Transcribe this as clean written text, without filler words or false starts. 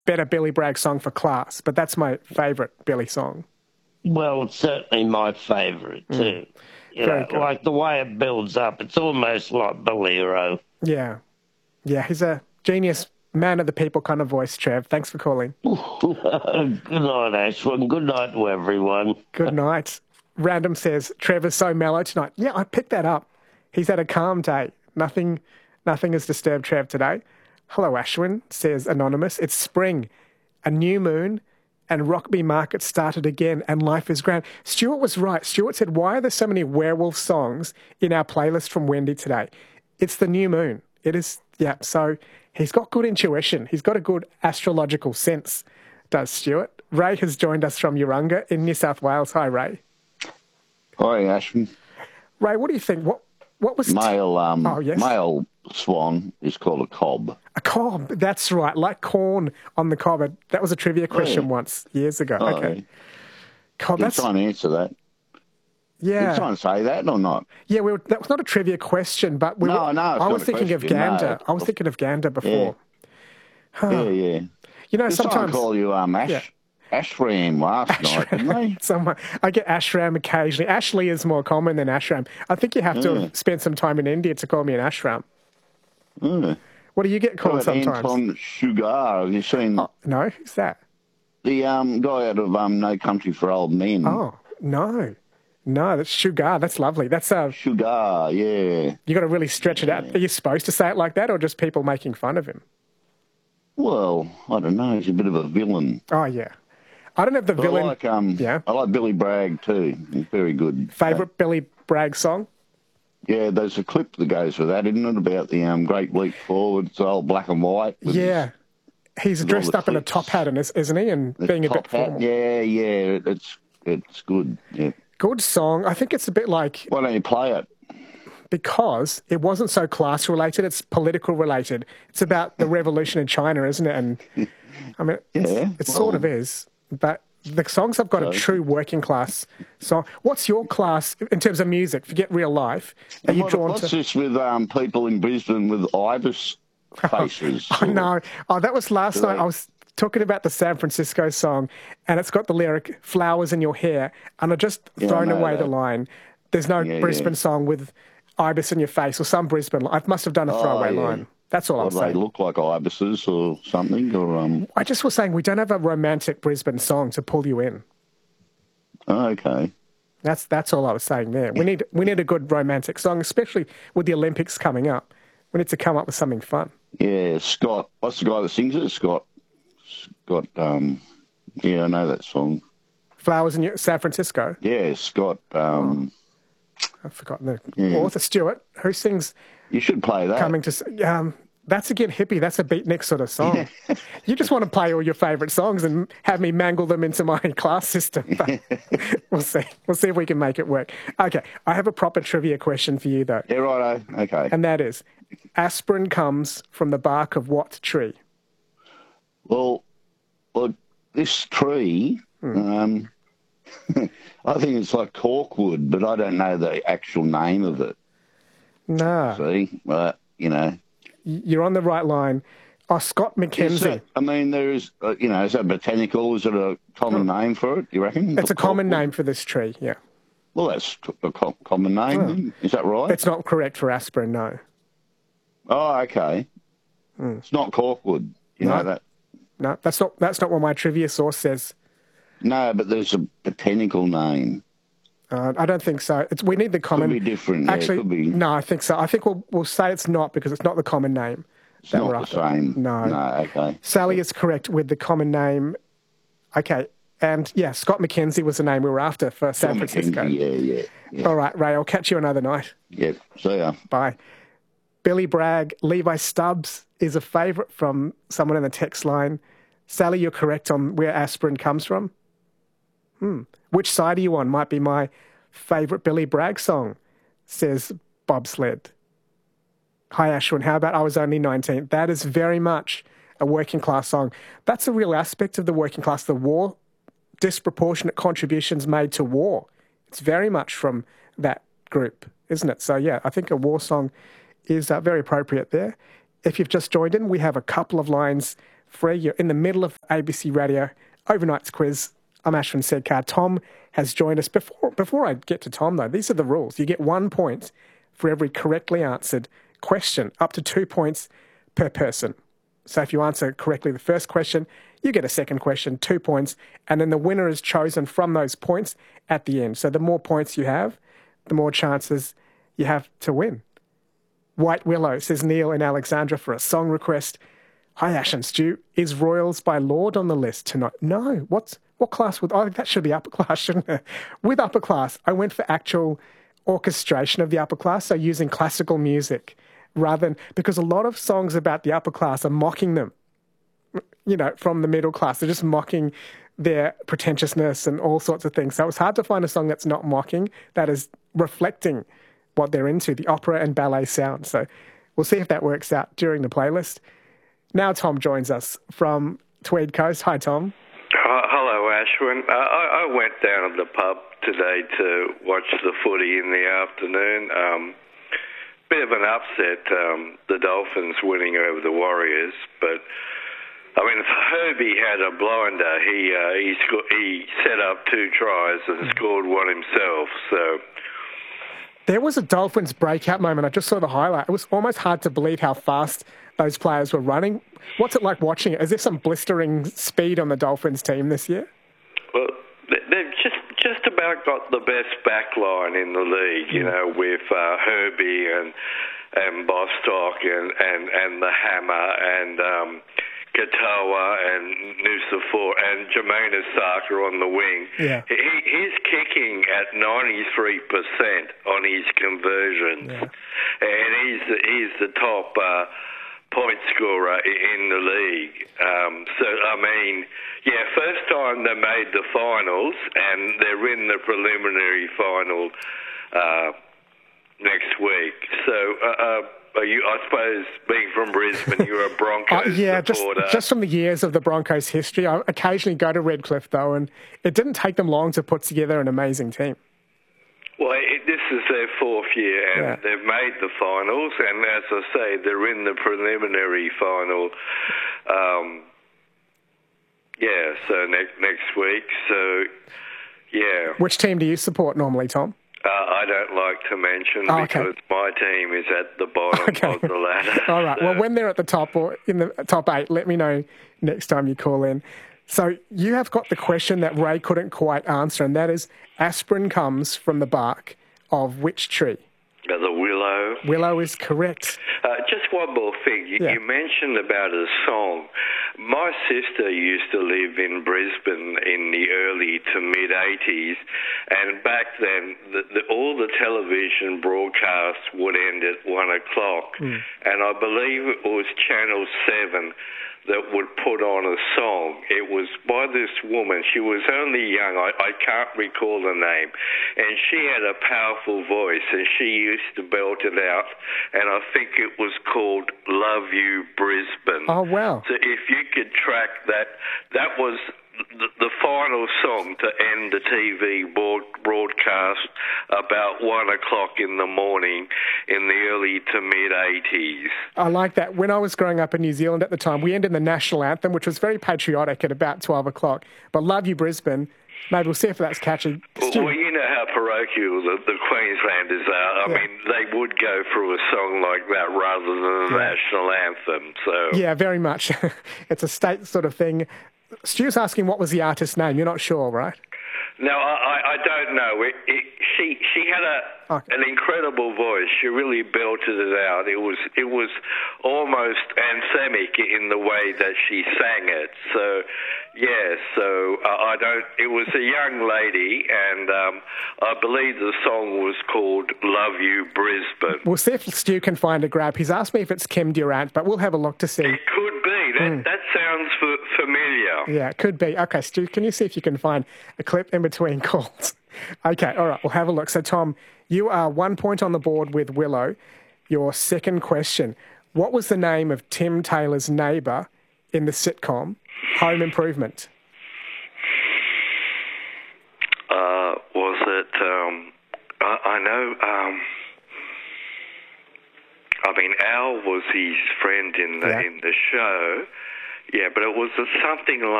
better Billy Bragg song for class, but that's my favourite Billy song. Well, it's certainly my favourite too. Very good. Like the way it builds up, it's almost like Bolero. Yeah. Yeah, he's a genius, man of the people kind of voice, Trev. Thanks for calling. Good night, Ashwin. Good night to everyone. Good night. Random says, Trevor's so mellow tonight. Yeah, I picked that up. He's had a calm day. Nothing has disturbed Trev today. Hello, Ashwin, says Anonymous. It's spring, a new moon, and Rockby Market started again, and life is grand. Stuart was right. Stuart said, why are there so many werewolf songs in our playlist from Wendy today? It's the new moon. It is, yeah. So he's got good intuition. He's got a good astrological sense, does Stuart. Ray has joined us from Urunga in New South Wales. Hi, Ray. Hi, Ashwin. Ray, what do you think? What was... Male swan is called a cob. A cob, that's right. Like corn on the cob. That was a trivia question once, years ago. Okay. Yeah. Cob, You're trying to answer that. Yeah. You're trying to say that or not? Yeah, that was not a trivia question, but I was thinking of gander. I was thinking of gander before. Yeah. Yeah. You know, sometimes call you Ashram last night, didn't they? I get Ashram occasionally. Ashley is more common than Ashram. I think you have to spend some time in India to call me an Ashram. What do you get called sometimes? Anton Sugar. Have you seen? Oh, no, who's that? The guy out of No Country for Old Men. Oh, no. No, that's Sugar. That's lovely. That's Sugar, yeah. You got to really stretch it out. Are you supposed to say it like that, or just people making fun of him? Well, I don't know. He's a bit of a villain. Oh, yeah. I don't have the villain. I like Billy Bragg too. He's very good. Favourite Billy Bragg song? Yeah, there's a clip that goes with that, isn't it? About the Great Leap Forward. It's all black and white. Yeah. He's dressed up in a top hat, isn't he? And being a bit formal. Yeah. It's good. Yeah. Good song. I think it's a bit like... Why don't you play it? Because it wasn't so class-related. It's political-related. It's about the revolution in China, isn't it? And, I mean, it sort of is. But the songs have got a true working-class song. What's your class in terms of music? Forget real life. Are you drawn what's this with people in Brisbane with ibis faces? I know. Oh, that was last night. I was talking about the San Francisco song, and it's got the lyric, flowers in your hair, and I just thrown away the line. There's no Brisbane song with ibis in your face, or some Brisbane. I must have done a throwaway line. That's all I'm saying. They look like ibises or something, or I just was saying we don't have a romantic Brisbane song to pull you in. Oh, okay. That's all I was saying there. We need a good romantic song, especially with the Olympics coming up. We need to come up with something fun. Yeah, Scott. What's the guy that sings it? Scott. Yeah, I know that song. Flowers in San Francisco. Yeah, Scott. I've forgotten the author. Stuart, who sings? You should play that. Coming to that's again hippie. That's a beatnik sort of song. You just want to play all your favourite songs and have me mangle them into my class system. But we'll see. We'll see if we can make it work. Okay, I have a proper trivia question for you though. Yeah, righto. Okay. And that is, aspirin comes from the bark of what tree? Well, this tree. I think it's like corkwood, but I don't know the actual name of it. No. See? But, You're on the right line. Oh, Scott McKenzie. There is, is that botanical? Is it a common name for it, you reckon? It's a common name for this tree, yeah. Well, that's a common name. Is that right? It's not correct for aspirin, no. Oh, okay. It's not corkwood. You know that? No, that's not what my trivia source says. No, but there's a botanical name. I don't think so. We need the common... Could be different. Actually, could be. No, I think so. I think we'll say it's not because it's not the common name. It's not the same. No. No, okay. Sally is correct with the common name. Okay. And, Scott McKenzie was the name we were after for San Francisco. Yeah. All right, Ray, I'll catch you another night. Yep. See ya. Bye. Billy Bragg, Levi Stubbs is a favourite from someone in the text line. Sally, you're correct on where aspirin comes from. Which side are you on? Might be my favourite Billy Bragg song, says Bobsled. Hi, Ashwin. How about I Was Only 19? That is very much a working class song. That's a real aspect of the working class, the war, disproportionate contributions made to war. It's very much from that group, isn't it? So, I think a war song is very appropriate there. If you've just joined in, we have a couple of lines free. You're in the middle of ABC Radio Overnight's quiz. I'm Ashwin Sedkar. Tom has joined us. Before I get to Tom, though, these are the rules. You get 1 point for every correctly answered question, up to 2 points per person. So if you answer correctly the first question, you get a second question, 2 points, and then the winner is chosen from those points at the end. So the more points you have, the more chances you have to win. White Willow, says Neil in Alexandra, for a song request. Hi, Ash and Stu. Is Royals by Lord on the list tonight? No. What class would... Oh, that should be upper class, shouldn't it? With upper class, I went for actual orchestration of the upper class, so using classical music rather than... Because a lot of songs about the upper class are mocking them, from the middle class. They're just mocking their pretentiousness and all sorts of things. So it's hard to find a song that's not mocking, that is reflecting what they're into, the opera and ballet sound. So we'll see if that works out during the playlist. Now Tom joins us from Tweed Coast. Hi, Tom. Hello, Ashwin. I went down to the pub today to watch the footy in the afternoon. Bit of an upset, the Dolphins winning over the Warriors, but I mean, if Herbie had a blinder, he set up 2 tries and scored one himself. So there was a Dolphins breakout moment. I just saw the highlight. It was almost hard to believe how fast those players were running. What's it like watching it? Is there some blistering speed on the Dolphins team this year? Well, they've just about got the best back line in the league, with Herbie and Bostock and the Hammer and Katoa and Nusafor and Jermaine Osaka on the wing. Yeah. He's kicking at 93% on his conversions, and he's the top point scorer in the league. First time they made the finals, and they're in the preliminary final next week. So, I suppose, being from Brisbane, you're a Broncos supporter. just from the years of the Broncos' history. I occasionally go to Redcliffe, though, and it didn't take them long to put together an amazing team. Well, this is their 4th year, and they've made the finals, and as I say, they're in the preliminary final. So next week. So, yeah. Which team do you support normally, Tom? I don't like to mention because my team is at the bottom of the ladder. All right. Well, when they're at the top or in the top 8, let me know next time you call in. So you have got the question that Ray couldn't quite answer, and that is, aspirin comes from the bark of which tree? The willow. Willow is correct. Just one more thing. You mentioned about a song. My sister used to live in Brisbane in the early to mid-'80s, and back then all the television broadcasts would end at 1 o'clock, and I believe it was Channel 7 that would put on a song. It was by this woman. She was only young. I can't recall the name. And she had a powerful voice, and she used to belt it out. And I think it was called Love You Brisbane. Oh, wow. So if you could track that, that was the final song to end the TV broadcast about 1 o'clock in the morning in the early to mid-'80s. I like that. When I was growing up in New Zealand at the time, we ended the national anthem, which was very patriotic at about 12 o'clock. But Love You Brisbane, maybe we'll see if that's catchy. Well, you know how parochial the Queenslanders are. I mean, they would go for a song like that rather than the national anthem. So yeah, very much. It's a state sort of thing. Stu's asking what was the artist's name. You're not sure, right? No, I don't know. She had an incredible voice. She really belted it out. It was almost anthemic in the way that she sang it. So I don't. It was a young lady, and I believe the song was called "Love You Brisbane." We'll see if Stu can find a grab. He's asked me if it's Kim Durant, but we'll have a look to see. It could be. That sounds familiar. Yeah, it could be. Okay, Stu, can you see if you can find a clip in between calls? Okay, all right, we'll have a look. So, Tom, you are 1 point on the board with Willow. Your second question. What was the name of Tim Taylor's neighbour in the sitcom Home Improvement? Was it... I know... I mean, Al was his friend in the show, Yeah, but it was something